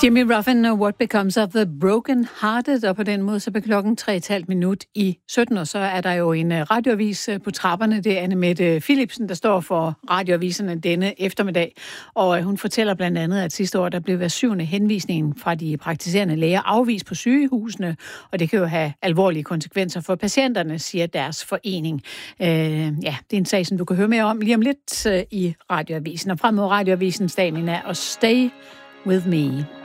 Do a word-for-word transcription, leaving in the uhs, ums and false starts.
Jimmy Ruffin og What Becomes of the Broken Hearted, og på den måde så bliver klokken tre komma fem minut i sytten, og så er der jo en radioavis på trapperne. Det er Anne-Mette Philipsen, der står for radioaviserne denne eftermiddag, og hun fortæller blandt andet, at sidste år der blev hver syvende henvisning fra de praktiserende læger afvist på sygehusene, og det kan jo have alvorlige konsekvenser for patienterne, siger deres forening. Øh, ja, det er en sag, som du kan høre mere om lige om lidt øh, i radioavisen, og frem mod radioavisens dag, Nina, og Stay With Me.